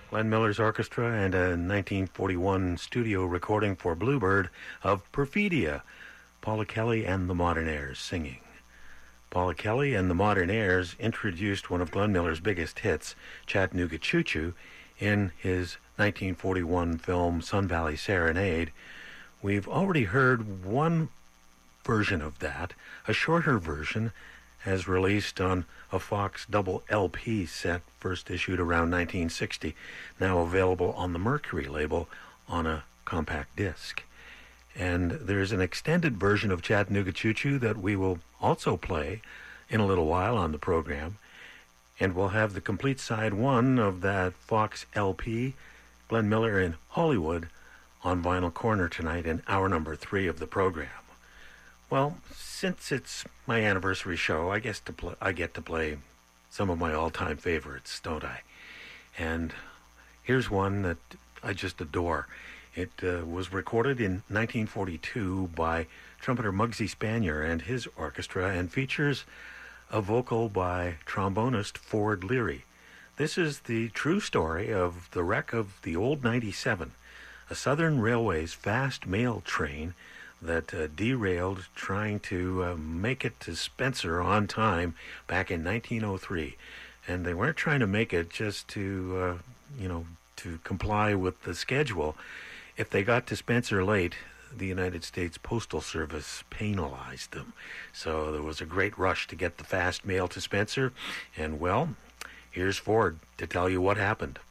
Glenn Miller's orchestra and a 1941 studio recording for Bluebird of Perfidia, Paula Kelly and the Modernaires singing. Paula Kelly and the Modernaires introduced one of Glenn Miller's biggest hits, Chattanooga Choo Choo, in his 1941 film Sun Valley Serenade. We've already heard one version of that, a shorter version, as released on a Fox double LP set, first issued around 1960, now available on the Mercury label on a compact disc. And there's an extended version of Chattanooga Choo Choo that we will also play in a little while on the program. And we'll have the complete side one of that Fox LP, Glenn Miller in Hollywood, on Vinyl Corner tonight in hour number 3 of the program. Well, since it's my anniversary show, I get to play some of my all-time favorites, don't I? And here's one that I just adore. It was recorded in 1942 by trumpeter Muggsy Spanier and his orchestra and features a vocal by trombonist Ford Leary. This is the true story of the wreck of the Old 97, a Southern Railway's fast mail train that derailed trying to make it to Spencer on time back in 1903. And they weren't trying to make it just to, to comply with the schedule. If they got to Spencer late, the United States Postal Service penalized them. So there was a great rush to get the fast mail to Spencer. And, well, here's Ford to tell you what happened.